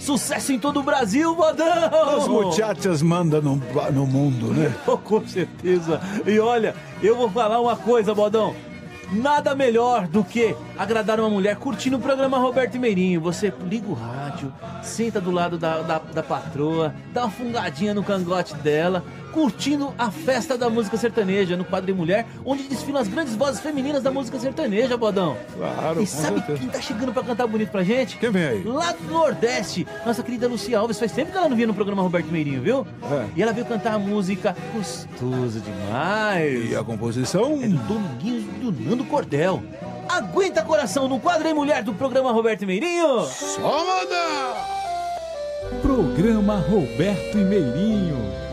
Sucesso em todo o Brasil, modão! As muchachas mandam no mundo, né? Com certeza. E olha, eu vou falar uma coisa, modão. Nada melhor do que agradar uma mulher curtindo o programa Roberto Meirinho. Você liga o rádio, senta do lado da patroa, dá uma fungadinha no cangote dela, curtindo a festa da música sertaneja no quadro de mulher, onde desfilam as grandes vozes femininas da música sertaneja, bodão. Claro, e sabe quem tá chegando pra cantar bonito pra gente? Quem vem aí? Lá do Nordeste, nossa querida Lucia Alves. Faz tempo que ela não vinha no programa Roberto Meirinho, viu? E ela veio cantar a música Gostoso Demais. E a composição? É do Dominguinhos do Nando Cordel. Aguenta coração no quadro em mulher do programa Roberto Meirinho. Só mandar! Programa Roberto e Meirinho.